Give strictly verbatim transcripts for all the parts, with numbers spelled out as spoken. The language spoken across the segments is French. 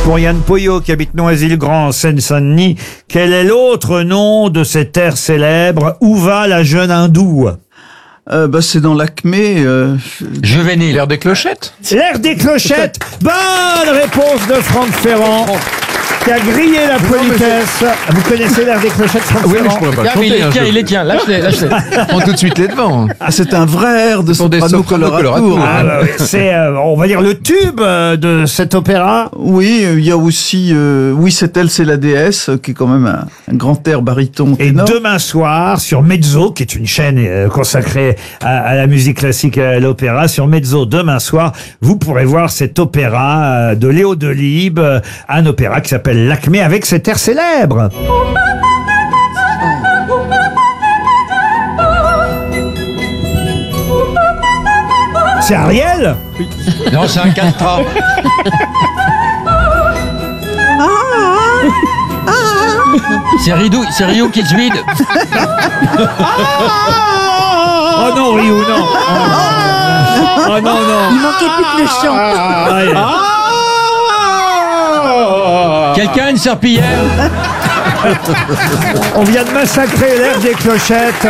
Pour Yann Poyot, qui habite Noisy-le-Grand, en Seine-Saint-Denis, quel est l'autre nom de cette air célèbre? Où va la jeune hindoue? Euh, bah, c'est dans l'Acmé. Euh... Juvénile. L'air des clochettes. L'air des clochettes. Bonne réponse de Franck Ferrand, qui a grillé la politesse. Vous connaissez l'air des clochettes, Franck Oui, mais Ferrand? je pourrais pas le Tiens, mais il chanter. les hein, tient, je- il les tient. Lâche-les, lâche-les. Prends tout de suite les devants. Ah, c'est un vrai air de Pour des soprano soprano colorato. colorato. Ah, bah oui, c'est, euh, on va dire, le tube euh, de cet opéra. Oui, il y a aussi euh, Oui, c'est elle, c'est la déesse, qui est quand même un, un grand air baryton Et ténor. demain soir, sur Mezzo, qui est une chaîne euh, consacrée à, à la musique classique et à l'opéra, sur Mezzo, demain soir, vous pourrez voir cet opéra euh, de Léo Delibes, euh, un opéra qui s'appelle L'Acmé, avec cet air célèbre. C'est Ariel? Non, c'est un catra. C'est Ridou, c'est Rio qui se vide. Oh non, Ryu, non. Oh non, non. Il manquait plus que le chant. Ah, ouais. Quelqu'un a une serpillière? On vient de massacrer l'air des clochettes.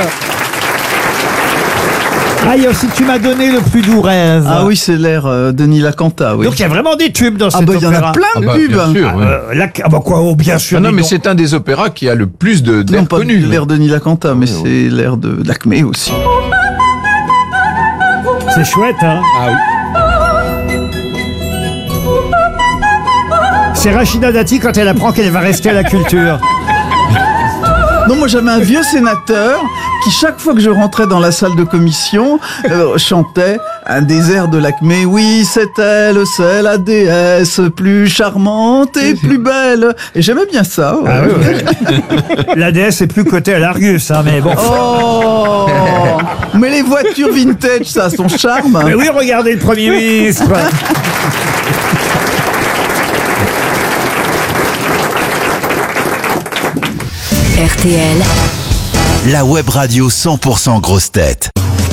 Ah, il y a aussi Tu m'as donné le plus doux rêve. Ah oui, c'est l'air euh, Denis Lacanta, oui. Donc il y a vraiment des tubes dans Ah cet bah il y en opéra. a plein Ah de bah, pubs. bien sûr. oui. Euh, la- ah bah quoi, oh, bien sûr. Ah non, dis mais donc. c'est un des opéras qui a le plus de Non, d'air pas connus. l'air Denis Lacanta, mais c'est l'air de l'Acmé aussi. C'est chouette, hein. Ah oui. C'est Rachida Dati quand elle apprend qu'elle va rester à la culture. Non, moi j'avais un vieux sénateur qui, chaque fois que je rentrais dans la salle de commission, euh, chantait un des airs de l'Acmé. Oui, c'est elle, c'est la déesse plus charmante et plus belle. Et j'aimais bien ça. Ouais. Ah oui, oui. La déesse est plus cotée à l'Argus, hein, mais bon. Oh mais les voitures vintage, ça a son charme. Mais oui, regardez le Premier ministre. R T L, La web radio cent pour cent grosse tête.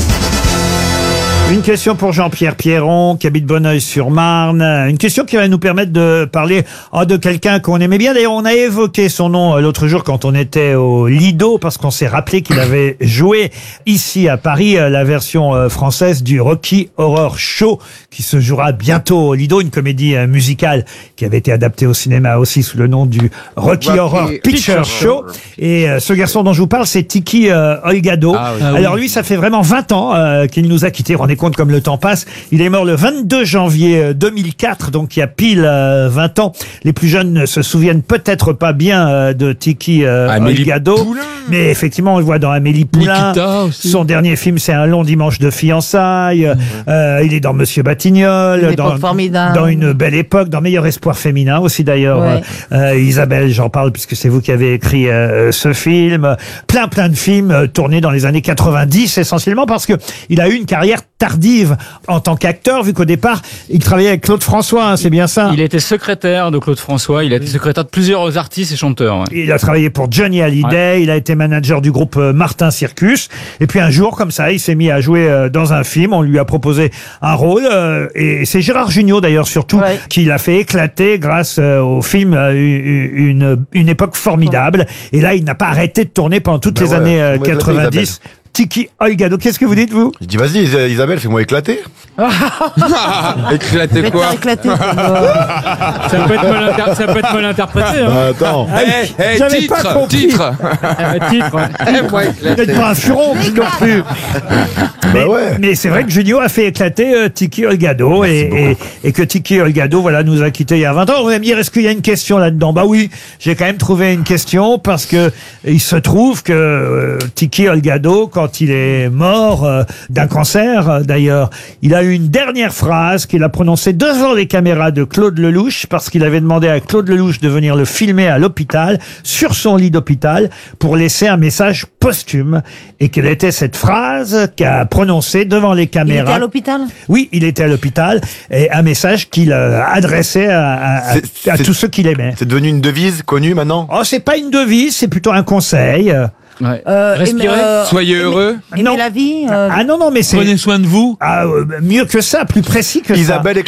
Une question pour Jean-Pierre Pierron, qui habite Bonneuil-sur-Marne. Une question qui va nous permettre de parler oh, de quelqu'un qu'on aimait bien. D'ailleurs, on a évoqué son nom euh, l'autre jour quand on était au Lido, parce qu'on s'est rappelé qu'il avait joué ici à Paris euh, la version euh, française du Rocky Horror Show, qui se jouera bientôt au Lido, une comédie euh, musicale qui avait été adaptée au cinéma aussi sous le nom du Rocky, Rocky Horror Picture, Picture Show. Et euh, ce garçon dont je vous parle, c'est Tiki euh, Olgado. Ah oui. Alors lui, ça fait vraiment vingt ans euh, qu'il nous a quittés. Rendez compte comme le temps passe. Il est mort le vingt-deux janvier deux mille quatre, donc il y a pile euh, vingt ans. Les plus jeunes ne se souviennent peut-être pas bien euh, de Tiki euh, Amélie Olgado, Poulain. mais effectivement, on le voit dans Amélie Poulain. Nikita aussi. Son dernier film, c'est Un long dimanche de fiançailles. Euh, il est dans Monsieur Batignolles, Une dans, époque formidable. dans Une belle époque, dans Meilleur espoir féminin aussi d'ailleurs. Ouais. Euh, Isabelle, j'en parle puisque c'est vous qui avez écrit euh, ce film. Plein plein de films euh, tournés dans les années quatre-vingt-dix essentiellement parce que il a eu une carrière tardive en tant qu'acteur, vu qu'au départ, il travaillait avec Claude François, hein, c'est bien ça? Il a été secrétaire de Claude François, il a été secrétaire de plusieurs artistes et chanteurs. Ouais. Il a travaillé pour Johnny Hallyday, il a été manager du groupe euh, Martin Circus, et puis un jour, comme ça, il s'est mis à jouer euh, dans un film, on lui a proposé un rôle, euh, et c'est Gérard Jugnot d'ailleurs surtout, Ouais. qui l'a fait éclater grâce euh, au film euh, une, une époque formidable, et là, il n'a pas arrêté de tourner pendant toutes Ben les ouais, années euh, fais-moi éclater, quatre-vingt-dix. Tiki Olgado, qu'est-ce que vous dites, vous? Je dis, vas-y, Is- Isabelle, fais-moi éclater. Éclater Je vais te quoi faire éclater. Ça peut être mal, inter- ça peut être mal interprété. Hein. Bah, attends. Eh, eh, J'avais pas titre, compris. titre. Euh, titre, ouais. Aime-moi Vous éclater. n'êtes pas un furon non plus. Mais, Bah ouais. mais c'est vrai que Junio a fait éclater euh, Tiki Olgado et, et, et que Tiki Olgado voilà, nous a quittés il y a vingt ans. On va me dire, est-ce qu'il y a une question là-dedans? Bah oui, j'ai quand même trouvé une question parce que il se trouve que euh, Tiki Olgado, quand il est mort euh, d'un cancer euh, d'ailleurs, il a eu une dernière phrase qu'il a prononcée devant les caméras de Claude Lelouch parce qu'il avait demandé à Claude Lelouch de venir le filmer à l'hôpital, sur son lit d'hôpital, pour laisser un message posthume. Et quelle était cette phrase qu'a prononcée devant les Il caméras? était à l'hôpital? Oui, il était à l'hôpital, et un message qu'il euh, adressait à, à- à- C'est- à c'est- tous ceux qu'il aimait. C'est devenu une devise connue maintenant. Oh, c'est pas une devise, c'est plutôt un conseil. Ouais. Euh, Respirez. aimer, euh, Soyez aimer- heureux. Aimer Non. la vie. euh, Ah non, non, mais c'est Prenez soin de vous. ah, euh, mieux que ça, plus précis que Isabelle